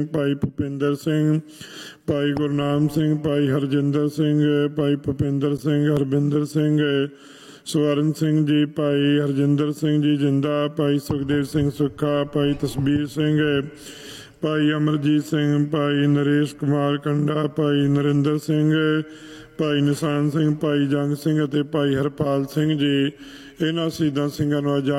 ਭਾਈ ਭੁਪਿੰਦਰ ਸਿੰਘ, ਭਾਈ ਗੁਰਨਾਮ ਸਿੰਘ, ਭਾਈ ਹਰਜਿੰਦਰ ਸਿੰਘ, ਭਾਈ ਭੁਪਿੰਦਰ ਸਿੰਘ, ਹਰਬਿੰਦਰ ਸਿੰਘ, ਸਵਰਨ ਸਿੰਘ ਜੀ, ਭਾਈ ਹਰਜਿੰਦਰ ਸਿੰਘ ਜੀ ਜਿੰਦਾ, ਭਾਈ ਸੁਖਦੇਵ ਸਿੰਘ ਸੁੱਖਾ, ਭਾਈ ਤਸਬੀਰ ਸਿੰਘ, ਭਾਈ ਅਮਰਜੀਤ ਸਿੰਘ, ਭਾਈ ਨਰੇਸ਼ ਕੁਮਾਰ ਕੰਡਾ, ਭਾਈ ਨਰਿੰਦਰ ਸਿੰਘ, ਭਾਈ ਨਿਸ਼ਾਨ ਸਿੰਘ, ਭਾਈ ਜੰਗ ਸਿੰਘ ਅਤੇ ਭਾਈ ਹਰਪਾਲ ਸਿੰਘ ਜੀ। ਇਹਨਾਂ ਸ਼ਹੀਦਾਂ ਸਿੰਘਾਂ ਨੂੰ